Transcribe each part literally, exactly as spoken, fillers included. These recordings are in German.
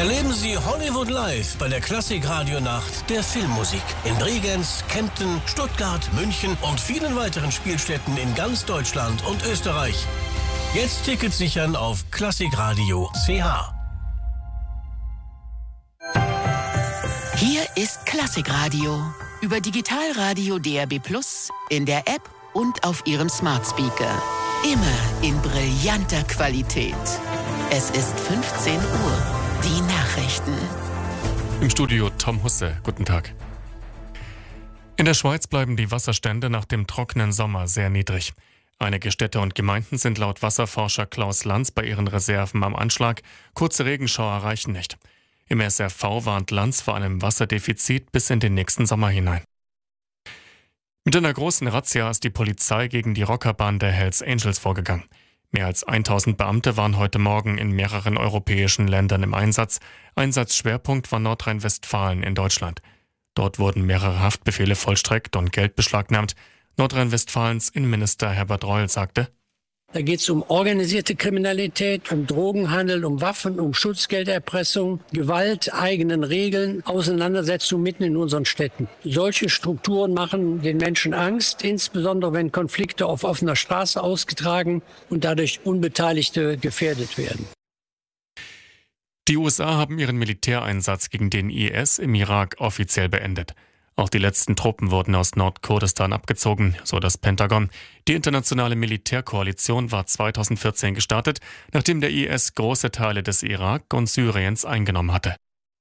Erleben Sie Hollywood Live bei der Klassik-Radio-Nacht der Filmmusik in Bregenz, Kempten, Stuttgart, München und vielen weiteren Spielstätten in ganz Deutschland und Österreich. Jetzt Tickets sichern auf klassikradio punkt c h. Hier ist Klassikradio über Digitalradio D A B plus, in der App und auf Ihrem Smart Speaker. Immer in brillanter Qualität. Es ist fünfzehn Uhr. Die Nachrichten. Im Studio Tom Husse. Guten Tag. In der Schweiz bleiben die Wasserstände nach dem trockenen Sommer sehr niedrig. Einige Städte und Gemeinden sind laut Wasserforscher Klaus Lanz bei ihren Reserven am Anschlag. Kurze Regenschauer reichen nicht. Im S R V warnt Lanz vor einem Wasserdefizit bis in den nächsten Sommer hinein. Mit einer großen Razzia ist die Polizei gegen die Rockerbande Hells Angels vorgegangen. Mehr als tausend Beamte waren heute Morgen in mehreren europäischen Ländern im Einsatz. Einsatzschwerpunkt war Nordrhein-Westfalen in Deutschland. Dort wurden mehrere Haftbefehle vollstreckt und Geld beschlagnahmt. Nordrhein-Westfalens Innenminister Herbert Reul sagte: Da geht es um organisierte Kriminalität, um Drogenhandel, um Waffen, um Schutzgelderpressung, Gewalt, eigenen Regeln, Auseinandersetzungen mitten in unseren Städten. Solche Strukturen machen den Menschen Angst, insbesondere wenn Konflikte auf offener Straße ausgetragen und dadurch Unbeteiligte gefährdet werden. Die U S A haben ihren Militäreinsatz gegen den I S im Irak offiziell beendet. Auch die letzten Truppen wurden aus Nordkurdistan abgezogen, so das Pentagon. Die internationale Militärkoalition war zweitausendvierzehn gestartet, nachdem der I S große Teile des Irak und Syriens eingenommen hatte.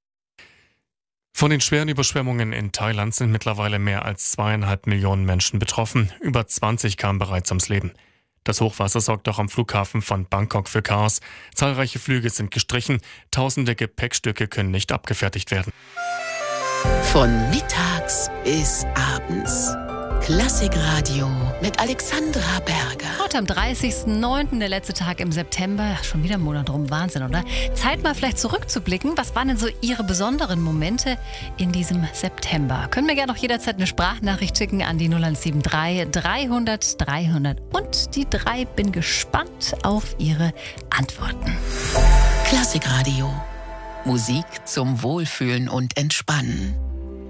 Von den schweren Überschwemmungen in Thailand sind mittlerweile mehr als zweieinhalb Millionen Menschen betroffen. Über zwanzig kamen bereits ums Leben. Das Hochwasser sorgt auch am Flughafen von Bangkok für Chaos. Zahlreiche Flüge sind gestrichen, tausende Gepäckstücke können nicht abgefertigt werden. Von mittags bis abends. Klassikradio mit Alexandra Berger. Heute am dreißigsten neunten, der letzte Tag im September. Schon wieder ein Monat rum, Wahnsinn, oder? Zeit mal vielleicht zurückzublicken. Was waren denn so Ihre besonderen Momente in diesem September? Können wir gerne noch jederzeit eine Sprachnachricht schicken an die null eins sieben drei dreihundert dreihundert und die drei. Bin gespannt auf Ihre Antworten. Klassikradio. Musik zum Wohlfühlen und Entspannen.